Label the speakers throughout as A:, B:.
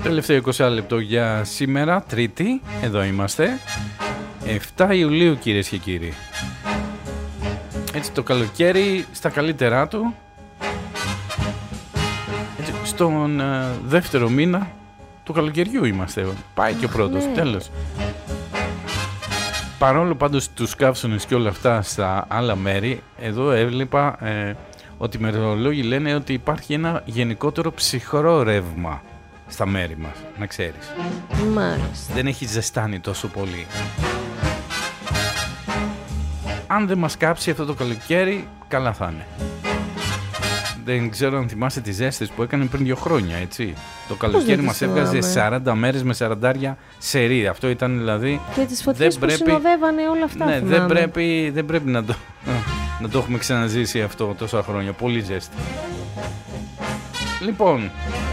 A: Τελευταίο 20 λεπτό για σήμερα, Τρίτη, εδώ είμαστε. 7 Ιουλίου, κυρίες και κύριοι. Έτσι, το καλοκαίρι στα καλύτερά του. Έτσι, στον δεύτερο μήνα του καλοκαιριού είμαστε. Πάει και ο πρώτος, τέλος. Παρόλο πάντως τους καύσονες και όλα αυτά στα άλλα μέρη, εδώ έβλεπα ότι οι μετεωρολόγοι λένε ότι υπάρχει ένα γενικότερο ψυχρό ρεύμα στα μέρη μας, να ξέρεις.
B: Μάλιστα.
A: Δεν έχει ζεστάνει τόσο πολύ. Αν δεν μας κάψει αυτό το καλοκαίρι, καλά θα είναι. Δεν ξέρω αν θυμάσαι τις ζέστες που έκανε πριν 2 χρόνια, έτσι. Το καλοκαίρι μας έβγαζε 40 μέρες με 40 σερί. Αυτό ήταν δηλαδή...
B: Και τις φωτιές που συνοδεύανε όλα αυτά.
A: Ναι, δεν πρέπει να το έχουμε ξαναζήσει αυτό τόσα χρόνια. Πολύ ζέστη. Λοιπόν,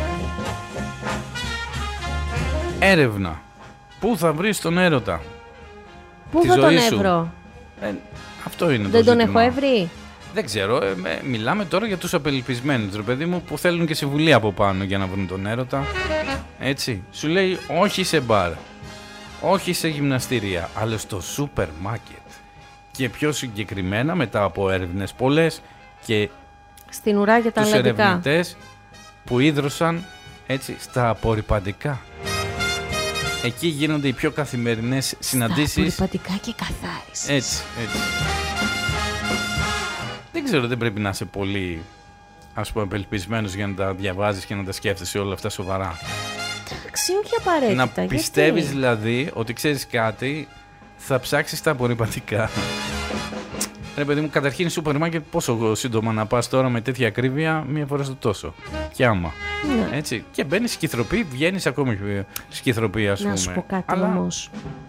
A: έρευνα. Πού θα βρεις τον έρωτα?
B: Πού θα τον έβρω?
A: Αυτό είναι
B: δεν
A: το
B: τον
A: ζήτημα.
B: έχω έβρει.
A: Δεν ξέρω, μιλάμε τώρα για τους απελπισμένους, ρε παιδί μου, που θέλουν και συμβουλή από πάνω για να βρουν τον έρωτα. Έτσι, σου λέει όχι σε μπαρ, όχι σε γυμναστήρια, αλλά στο σούπερ μάρκετ. Και πιο συγκεκριμένα, μετά από έρευνες πολλές και
B: στην ουρά για τα
A: τους
B: αλλαντικά
A: ερευνητές που ίδρωσαν έτσι στα απορρυπαντικά. Εκεί γίνονται οι πιο καθημερινές συναντήσεις.
B: Στα απορρυπαντικά και καθάρισης.
A: Έτσι. Δεν ξέρω, δεν πρέπει να είσαι πολύ, ας πούμε, απελπισμένος για να τα διαβάζεις και να τα σκέφτεσαι όλα αυτά σοβαρά.
B: Εντάξει, όχι απαραίτητα.
A: Να πιστεύεις δηλαδή ότι ξέρεις κάτι, θα ψάξεις τα απορρυπαντικά. Ρε παιδί μου, καταρχήν σούπερ μάρκετ πόσο σύντομα να πας τώρα με τέτοια ακρίβεια, μία φορά στο τόσο. Και άμα.
B: Ναι.
A: Έτσι. Και μπαίνεις σκυθροπή, βγαίνεις ακόμη σκυθροπή, ας πούμε.
B: Να σου πω κάτι όμως.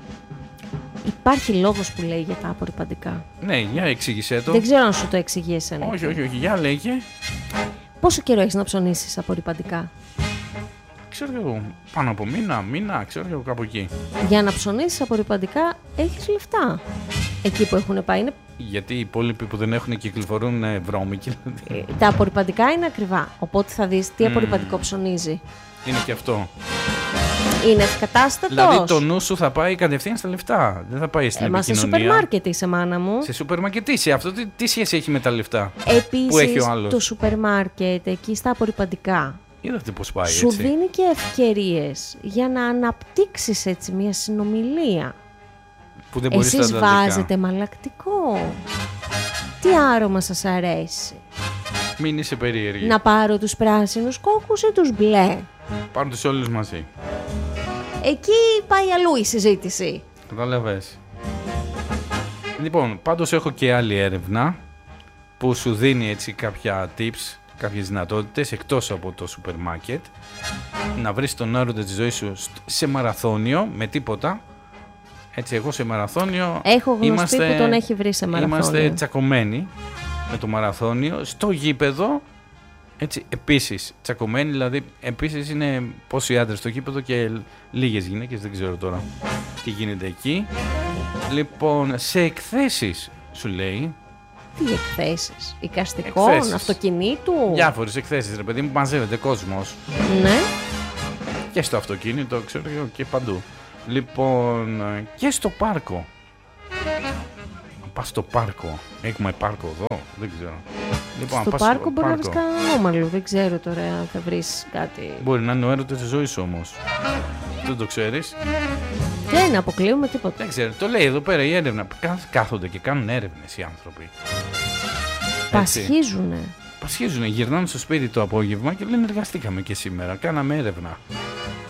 B: Υπάρχει λόγος που λέει για τα απορρυπαντικά.
A: Ναι, για εξήγησέ το.
B: Δεν ξέρω αν σου το εξηγήσει.
A: Όχι, για λέγε.
B: Πόσο καιρό έχεις να ψωνίσεις απορρυπαντικά?
A: Ξέρω εγώ, πάνω από μήνα, ξέρω εγώ, κάπου εκεί.
B: Για να ψωνίσεις απορρυπαντικά έχεις λεφτά. Εκεί που έχουν πάει είναι...
A: Γιατί οι υπόλοιποι που δεν έχουν κυκλοφορούν βρώμικοι.
B: Τα απορρυπαντικά είναι ακριβά. Οπότε θα δεις τι απορρυπαντικό ψωνίζει.
A: Είναι και αυτό.
B: Είναι ευκατάστατος.
A: Δηλαδή το νου σου θα πάει κατευθείαν στα λεφτά. Δεν θα πάει στην επικοινωνία.
B: Μα σε σούπερ μάρκετ είσαι, μάνα μου.
A: Σε σούπερ μάρκετ είσαι. Αυτό τι σχέση έχει με τα λεφτά
B: επίσης,
A: που έχει ο άλλος?
B: Το σούπερ μάρκετ εκεί στα απορρυπαντικά
A: είδατε πώς πάει,
B: σου
A: έτσι.
B: δίνει και ευκαιρίες για να αναπτύξεις έτσι μια συνομιλία.
A: Που δεν μπορείς.
B: Εσείς βάζετε μαλακτικό? Τι άρωμα σας αρέσει?
A: Μην είσαι περίεργη.
B: Να πάρω τους πράσινους κόκκους ή τους μπλε?
A: Πάρω τους όλους μαζί.
B: Εκεί πάει αλλού η συζήτηση.
A: Καταλαβες. Λοιπόν, πάντως έχω και άλλη έρευνα που σου δίνει έτσι κάποια tips, κάποιες δυνατότητες εκτός από το σούπερ μάρκετ. Να βρεις τον έρωτα της ζωής σου σε μαραθώνιο, με τίποτα. Έτσι, εγώ σε μαραθώνιο.
B: Έχω γνωστή που τον έχει βρει σε μαραθώνιο.
A: Είμαστε τσακωμένοι με το μαραθώνιο. Στο γήπεδο, έτσι, επίσης τσακωμένοι, δηλαδή επίσης είναι πόσοι άντρες στο γήπεδο και λίγες γυναίκες, δεν ξέρω τώρα τι γίνεται εκεί. Λοιπόν, σε εκθέσεις σου λέει.
B: Τι εκθέσεις? Εικαστικών, αυτοκινήτου?
A: Διάφορες εκθέσεις, ρε παιδί μου, μαζεύεται κόσμος.
B: Ναι.
A: Και στο αυτοκίνητο, ξέρω εγώ, και παντού. Λοιπόν, και στο πάρκο. Πας στο πάρκο. Έχουμε πάρκο εδώ, δεν ξέρω. Λοιπόν,
B: στο πάρκο μπορεί να βρεις κανένα ανώμαλο, δεν ξέρω τώρα αν θα βρεις κάτι.
A: Μπορεί να είναι ο έρωτας της ζωής όμως. Δεν το ξέρεις.
B: Δεν αποκλείουμε τίποτα.
A: Δεν ξέρω, το λέει εδώ πέρα η έρευνα. Κάθονται και κάνουν έρευνες οι άνθρωποι.
B: Πασχίζουνε.
A: Γυρνάνε στο σπίτι το απόγευμα και λένε εργαστήκαμε και σήμερα. Κάναμε έρευνα.